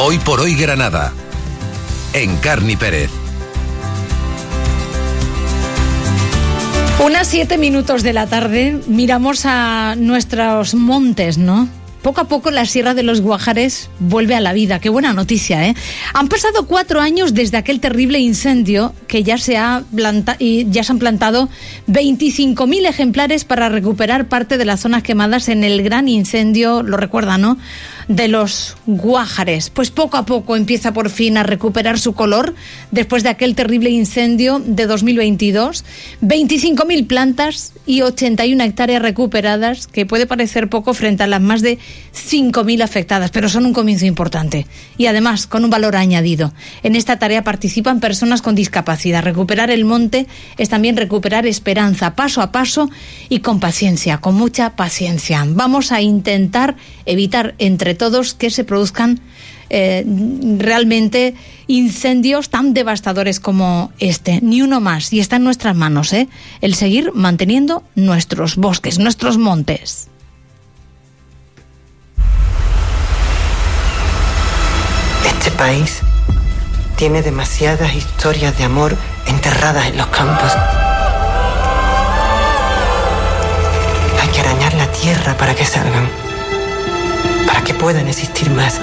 Hoy por hoy Granada. Encarni Pérez. Unas 7 minutos de la tarde, miramos a nuestros montes, ¿no? Poco a poco la Sierra de los Guájares vuelve a la vida. Qué buena noticia, ¿eh? Han pasado 4 años desde aquel terrible incendio que ya se han plantado 25.000 ejemplares para recuperar parte de las zonas quemadas en el gran incendio, lo recuerda, ¿no?, de los Guájares. Pues poco a poco empieza por fin a recuperar su color después de aquel terrible incendio de 2022. 25.000 plantas y 81 hectáreas recuperadas, que puede parecer poco frente a las más de 5.000 afectadas, pero son un comienzo importante y además con un valor añadido. En esta tarea participan personas con discapacidad. Recuperar el monte es también recuperar esperanza, paso a paso y con paciencia, con mucha paciencia. Vamos a intentar evitar entre todos que se produzcan realmente incendios tan devastadores como este. Ni uno más. Y está en nuestras manos, el seguir manteniendo nuestros bosques, nuestros montes. Este país tiene demasiadas historias de amor enterradas en los campos. Hay que arañar la tierra para que salgan, para que puedan existir más.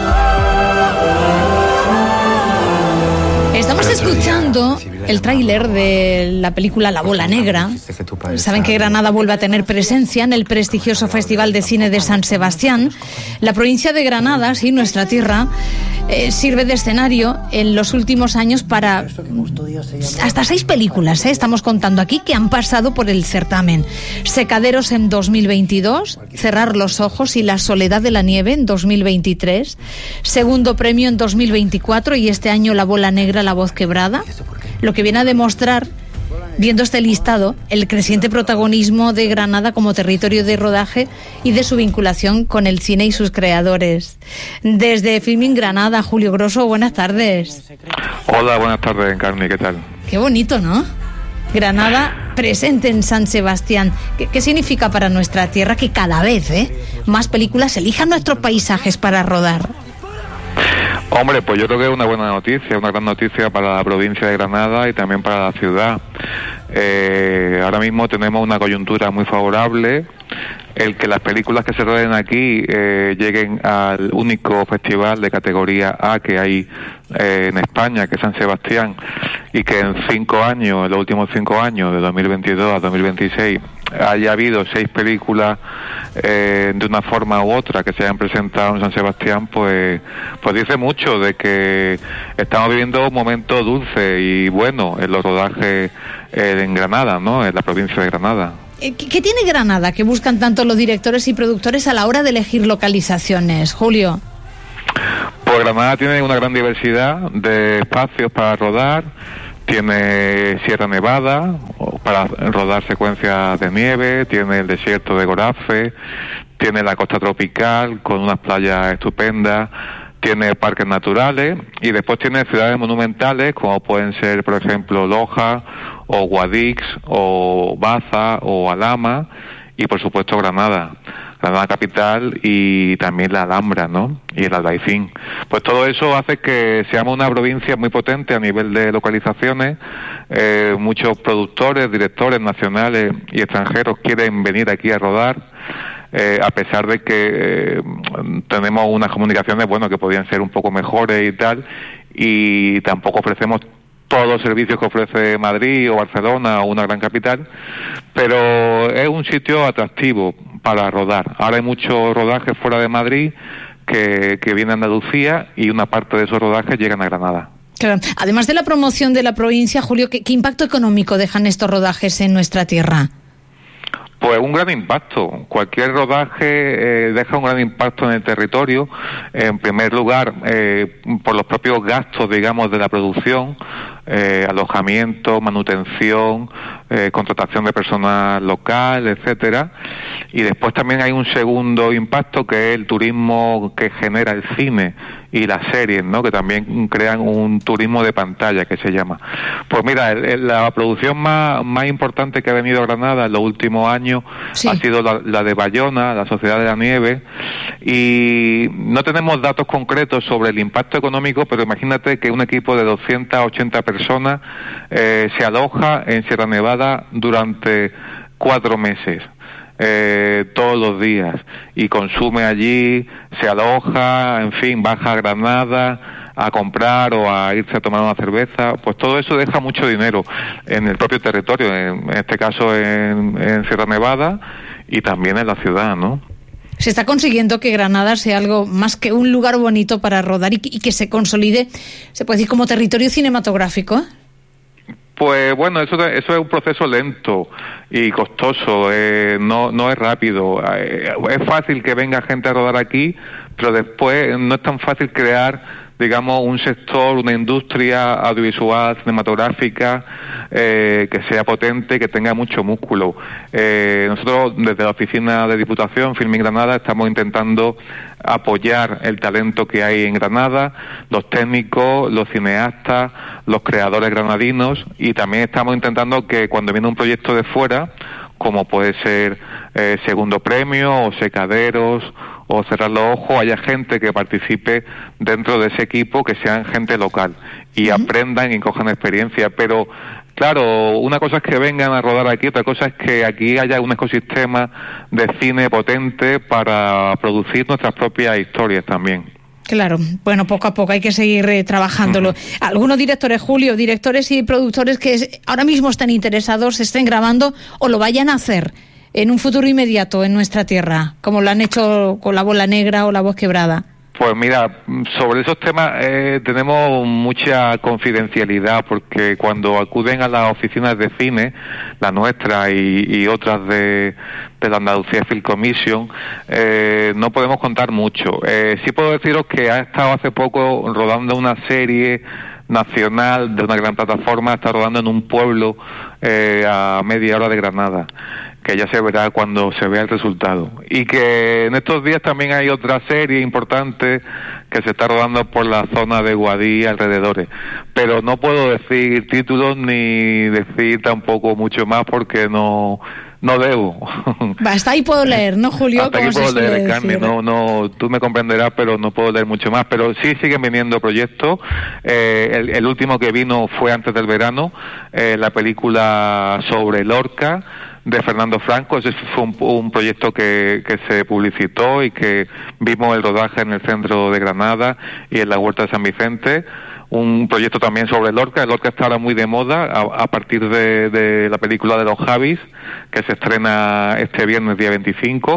Estamos escuchando el tráiler de la película La Bola Negra. Saben que Granada vuelve a tener presencia en el prestigioso Festival de Cine de San Sebastián. La provincia de Granada, sí, nuestra tierra, sirve de escenario en los últimos años para hasta 6 películas, estamos contando aquí, que han pasado por el certamen. Secaderos en 2022, Cerrar los ojos y La soledad de la nieve en 2023, segundo premio en 2024 y este año La Bola Negra, La voz quebrada, lo que viene a demostrar, viendo este listado, el creciente protagonismo de Granada como territorio de rodaje y de su vinculación con el cine y sus creadores. Desde Filming Granada, Julio Grosso, buenas tardes. Hola, buenas tardes, Encarni, ¿qué tal? Qué bonito, ¿no? Granada presente en San Sebastián. ¿Qué significa para nuestra tierra que cada vez más películas elijan nuestros paisajes para rodar? Hombre, pues yo creo que es una buena noticia, una gran noticia para la provincia de Granada y también para la ciudad. Ahora mismo tenemos una coyuntura muy favorable. El que las películas que se rodeen aquí lleguen al único festival de categoría A que hay en España, que es San Sebastián, y que en 5 años, en los últimos 5 años, de 2022 a 2026, haya habido 6 películas de una forma u otra que se hayan presentado en San Sebastián, pues dice mucho de que estamos viviendo un momento dulce y bueno en los rodajes en Granada, ¿no?, en la provincia de Granada. ¿Qué tiene Granada que buscan tanto los directores y productores a la hora de elegir localizaciones, Julio? Pues Granada tiene una gran diversidad de espacios para rodar. Tiene Sierra Nevada para rodar secuencias de nieve, tiene el desierto de Gorafe, tiene la costa tropical con unas playas estupendas, tiene parques naturales y después tiene ciudades monumentales como pueden ser, por ejemplo, Loja o Guadix o Baza o Alhama y por supuesto Granada capital y también la Alhambra, ¿no?, y el Albaicín. Pues todo eso hace que seamos una provincia muy potente a nivel de localizaciones. Muchos productores, directores nacionales y extranjeros quieren venir aquí a rodar, a pesar de que tenemos unas comunicaciones, bueno, que podrían ser un poco mejores y tal, y tampoco ofrecemos todos los servicios que ofrece Madrid o Barcelona o una gran capital, pero es un sitio atractivo para rodar. Ahora hay muchos rodajes fuera de Madrid que vienen a Andalucía y una parte de esos rodajes llegan a Granada. Claro. Además de la promoción de la provincia, Julio, ¿qué impacto económico dejan estos rodajes en nuestra tierra? Pues un gran impacto. Cualquier rodaje deja un gran impacto en el territorio. En primer lugar, por los propios gastos, digamos, de la producción. alojamiento, manutención, contratación de personal local, etcétera. Y después también hay un segundo impacto, que es el turismo que genera el cine y las series, ¿no? Que también crean un turismo de pantalla, que se llama. Pues mira, la producción más importante que ha venido a Granada en los últimos años ha sido la de Bayona, la Sociedad de la Nieve, y no tenemos datos concretos sobre el impacto económico, pero imagínate que un equipo de 280 personas se aloja en Sierra Nevada durante 4 meses. Todos los días, y consume allí, se aloja, en fin, baja a Granada a comprar o a irse a tomar una cerveza. Pues todo eso deja mucho dinero en el propio territorio, en este caso en Sierra Nevada, y también en la ciudad, ¿no? Se está consiguiendo que Granada sea algo más que un lugar bonito para rodar y que se consolide, se puede decir, como territorio cinematográfico. Pues bueno, eso es un proceso lento y costoso, no es rápido. Es fácil que venga gente a rodar aquí, pero después no es tan fácil crear, digamos, un sector, una industria audiovisual, cinematográfica, que sea potente, que tenga mucho músculo. Nosotros, desde la Oficina de Diputación, Filmin Granada, estamos intentando apoyar el talento que hay en Granada, los técnicos, los cineastas, los creadores granadinos, y también estamos intentando que cuando viene un proyecto de fuera, como puede ser Segundo Premio o Secaderos o Cerrar los Ojos, haya gente que participe dentro de ese equipo, que sean gente local y aprendan y cojan experiencia. Pero claro, una cosa es que vengan a rodar aquí, otra cosa es que aquí haya un ecosistema de cine potente para producir nuestras propias historias también. Claro, bueno, poco a poco hay que seguir trabajándolo. Algunos directores, Julio, directores y productores que ahora mismo están interesados, estén grabando o lo vayan a hacer en un futuro inmediato en nuestra tierra, como lo han hecho con La Bola Negra o La Voz Quebrada. Pues mira, sobre esos temas tenemos mucha confidencialidad, porque cuando acuden a las oficinas de cine, la nuestra y otras de la Andalucía Film Commission, no podemos contar mucho. Sí puedo deciros que ha estado hace poco rodando una serie nacional de una gran plataforma, está rodando en un pueblo a media hora de Granada, que ya se verá cuando se vea el resultado. Y que en estos días también hay otra serie importante que se está rodando por la zona de Guadí y alrededores. Pero no puedo decir títulos ni decir tampoco mucho más, porque no debo. Hasta ahí puedo leer, ¿no, Julio? Hasta aquí puedo leer, Carmen. No, tú me comprenderás, pero no puedo leer mucho más. Pero sí siguen viniendo proyectos. El último que vino fue antes del verano, la película sobre Lorca, de Fernando Franco. Ese fue un proyecto que se publicitó y que vimos el rodaje en el centro de Granada y en la Huerta de San Vicente. Un proyecto también sobre Lorca. El Lorca está ahora muy de moda a partir de la película de los Javis, que se estrena este viernes, día 25.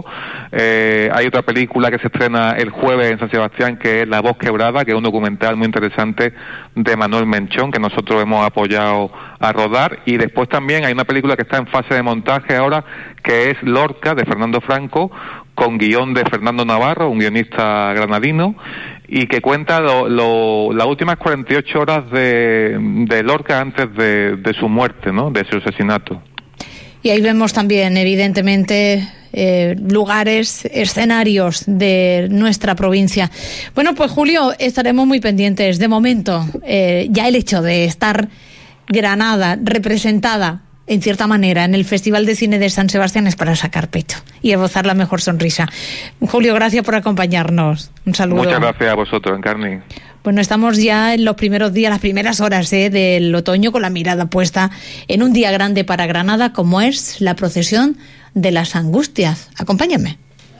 Hay otra película que se estrena el jueves en San Sebastián, que es La Voz Quebrada, que es un documental muy interesante de Manuel Menchón, que nosotros hemos apoyado a rodar. Y después también hay una película que está en fase de montaje ahora, que es Lorca, de Fernando Franco, con guión de Fernando Navarro, un guionista granadino, y que cuenta las últimas 48 horas de Lorca antes de su muerte, ¿no?, de su asesinato. Y ahí vemos también, evidentemente, lugares, escenarios de nuestra provincia. Bueno, pues Julio, estaremos muy pendientes. De momento, ya el hecho de estar Granada representada, en cierta manera, en el Festival de Cine de San Sebastián es para sacar pecho y esbozar la mejor sonrisa. Julio, gracias por acompañarnos. Un saludo. Muchas gracias a vosotros, Encarni. Bueno, estamos ya en los primeros días, las primeras horas del otoño, con la mirada puesta en un día grande para Granada, como es la procesión de las Angustias. Acompáñame.